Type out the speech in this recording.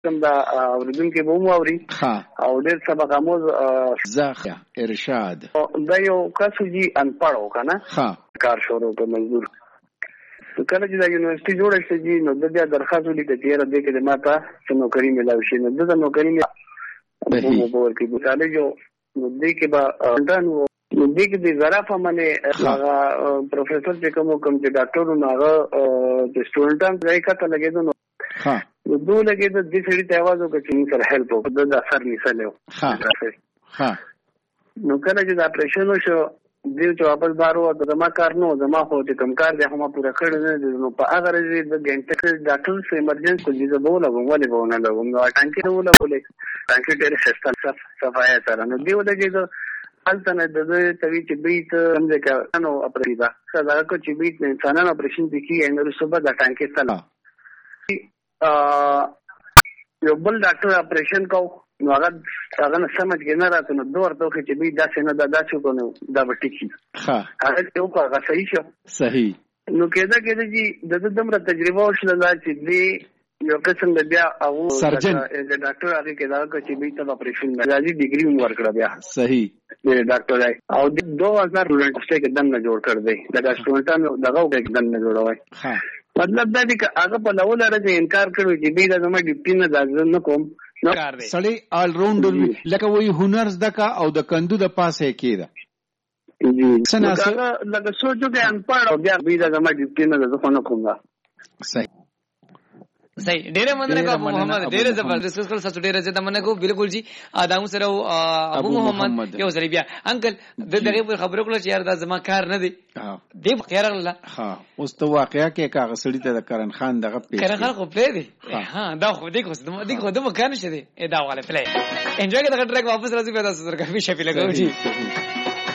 کوم دا اوریدونکو به مو اوري او ډېر سبق آموز زاخه ارشاد دا یو کس جی انپړ وکنه کار شروع کوي مزدور کله چې د یونیورسيټي جوړه شي جی نو د بیا درخواست ولیکي چې را دې کې د ماته څه نوکری ملاوي شي نو د نوکری مې په ور کې کالج نو دې کې به انټرن نو دې کې د زرافه باندې هغه پروفیسور چې کوم چې ډاکټر نو هغه د سټوډنټانو ځای کته لګېدو نو دوه لګېدو د دې سړي ته आवाज وکړ چې موږ سره هیلپ وکړو د اثر نشلو نو کله چې د اپریشن وشو دیو چې واپس بارو او زما کار نو زما خو چې کوم کار دی هغه پوره کړی نه دی نو په هغه ورځ د ګنټه ډاکټر سره ایمرجنسي کوي چې بوله ولې بونه لګوم نو ټانکي له ټانکي ډېر سیستم صفایي سره نو دیو لګېدو البته د دې توی چې بیت هم ځکه نو اپریدا دا کو چې بیت انسانانو اپریشن دي نو صبح د ټانکي سره یو بل ډاکټر اپریشن کو نو هغه نه سمجھ کې نه راته نو دوه ورته چې بیت داسې نه داسې کو نو دا به ټیکی هغه یو هغه صحیح شو صحیح نو کېدا چې د دمره تجربه وشله چې دی یو قسم د بیا او سرجن د ډاکټر هغه کې دا چې بیت د اپریشن راځي ډیګري هم ورکړه بیا صحیح د ډاکټر او د 2000 ولنټسټه کې دنه جوړ کړ دی د سټوډنټانو دغه کې دنه جوړوي مطلب دا دی چې هغه په لول راځي انکار کړو چې بیت زما ډیپټی نه ځل نه کوم نو سړی آل راوندر لکه وی هنر زدکا او د کندو د پاسه کېده جی څنګه لکه سوچو کې انپړ او بیا بیت زما ډیپټی نه ځل نه کوم صحیح صحیح ډېر مننه کوم محمد ډېر زبردست کول څه ډېر زه تمنه کوم بالکل جی ادم سره ابو محمد یو ځری بیا انکل دغه خبرو کول چې یار دا زما کار نه دی دی خیر الله اوس ته واقعیا کې کاغه سړی ته د کرن خان دغه پیښ کرن خان خو پلی دی دا خو دې خو د مکان شه دی دا واله پلی انجوای کړه ټریک واپس راځي پیدا سره کوي شپې لګاو جی